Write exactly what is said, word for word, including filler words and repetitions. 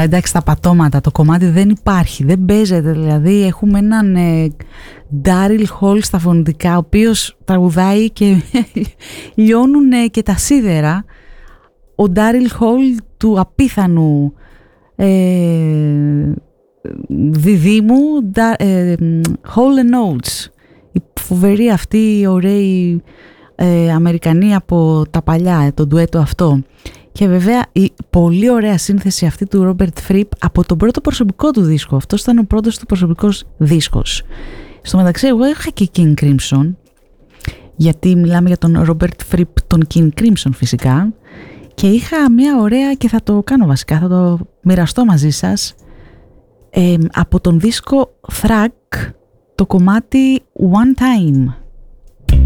εντάξει, τα πατώματα, το κομμάτι δεν υπάρχει, δεν παίζεται. Δηλαδή έχουμε έναν ε, Daryl Hall στα φωνητικά, ο οποίος τραγουδάει και λιώνουν ε, και τα σίδερα. Ο Daryl Hall του απίθανου ε, διδήμου ε, Hall and Oates, η φοβερή αυτή η ωραίοι ε, Αμερικανοί από τα παλιά, το ντουέτο αυτό. Και βέβαια η πολύ ωραία σύνθεση αυτή του Robert Fripp από τον πρώτο προσωπικό του δίσκο. Αυτός ήταν ο πρώτος του προσωπικός δίσκος. Στο μεταξύ εγώ είχα και King Crimson, γιατί μιλάμε για τον Robert Fripp, τον King Crimson φυσικά, και είχα μια ωραία, και θα το κάνω βασικά, θα το μοιραστώ μαζί σας, ε, από τον δίσκο Thrack, το κομμάτι One Time.